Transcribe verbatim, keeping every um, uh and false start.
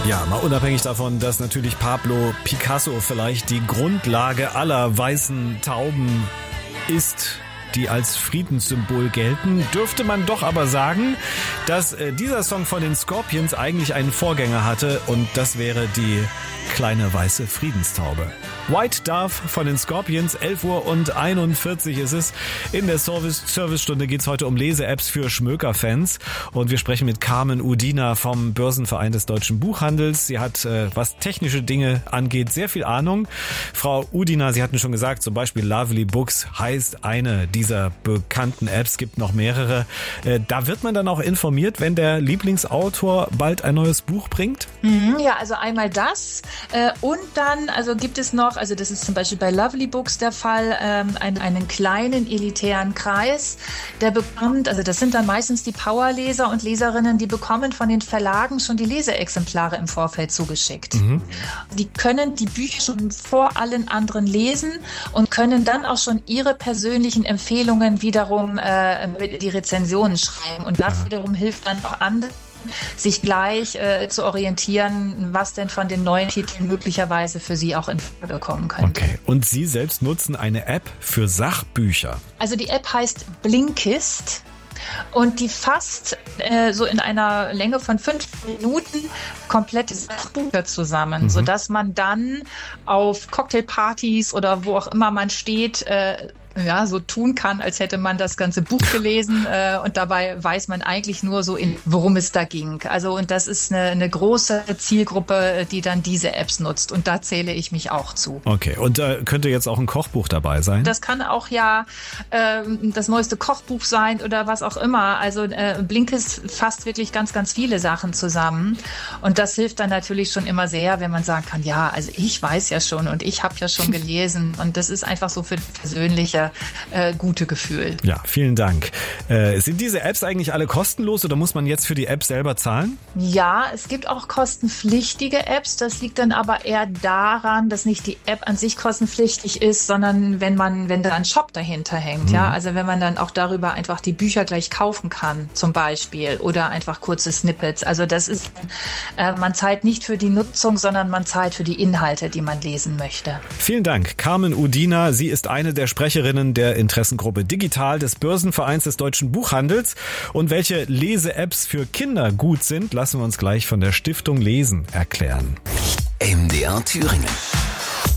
Ja, mal unabhängig davon, dass natürlich Pablo Picasso vielleicht die Grundlage aller weißen Tauben ist, die als Friedenssymbol gelten, dürfte man doch aber sagen, dass äh, dieser Song von den Scorpions eigentlich einen Vorgänger hatte und das wäre die kleine weiße Friedenstaube. White Dove von den Scorpions, elf Uhr und einundvierzig ist es. In der Service Servicestunde geht es heute um Lese-Apps für Schmöker-Fans und wir sprechen mit Carmen Udina vom Börsenverein des Deutschen Buchhandels. Sie hat, äh, was technische Dinge angeht, sehr viel Ahnung. Frau Udina, Sie hatten schon gesagt, zum Beispiel Lovely Books heißt eine dieser bekannten Apps, gibt noch mehrere. Äh, da wird man dann auch informiert, wenn der Lieblingsautor bald ein neues Buch bringt? Mhm, ja, also einmal das äh, und dann also gibt es noch, also das ist zum Beispiel bei Lovely Books der Fall, ähm, einen, einen kleinen elitären Kreis, der bekommt, also das sind dann meistens die Powerleser und Leserinnen, die bekommen von den Verlagen schon die Leseexemplare im Vorfeld zugeschickt. Mhm. Die können die Bücher schon vor allen anderen lesen und können dann auch schon ihre persönlichen Empfehlungen wiederum äh, die Rezensionen schreiben und das wiederum hilft dann auch anderen, sich gleich äh, zu orientieren, was denn von den neuen Titeln möglicherweise für Sie auch in Frage kommen könnte. Okay. Und Sie selbst nutzen eine App für Sachbücher. Also die App heißt Blinkist. Und die fasst äh, so in einer Länge von fünf Minuten komplette Sachbücher zusammen, mhm. sodass man dann auf Cocktailpartys oder wo auch immer man steht, äh, ja, so tun kann, als hätte man das ganze Buch gelesen äh, und dabei weiß man eigentlich nur so, in, worum es da ging. Also und das ist eine, eine große Zielgruppe, die dann diese Apps nutzt und da zähle ich mich auch zu. Okay, und da äh, könnte jetzt auch ein Kochbuch dabei sein? Das kann auch ja äh, das neueste Kochbuch sein oder was auch immer. Also äh, Blinkist fasst wirklich ganz, ganz viele Sachen zusammen und das hilft dann natürlich schon immer sehr, wenn man sagen kann, ja, also ich weiß ja schon und ich habe ja schon gelesen und das ist einfach so für persönliche Äh, gute Gefühl. Ja, vielen Dank. Äh, sind diese Apps eigentlich alle kostenlos oder muss man jetzt für die App selber zahlen? Ja, es gibt auch kostenpflichtige Apps. Das liegt dann aber eher daran, dass nicht die App an sich kostenpflichtig ist, sondern wenn man, wenn da ein Shop dahinter hängt. Mhm. Ja, also wenn man dann auch darüber einfach die Bücher gleich kaufen kann, zum Beispiel, oder einfach kurze Snippets. Also das ist, äh, man zahlt nicht für die Nutzung, sondern man zahlt für die Inhalte, die man lesen möchte. Vielen Dank, Carmen Udina. Sie ist eine der Sprecherinnen der Interessengruppe Digital des Börsenvereins des Deutschen Buchhandels. Und welche Lese-Apps für Kinder gut sind, lassen wir uns gleich von der Stiftung Lesen erklären. M D R Thüringen.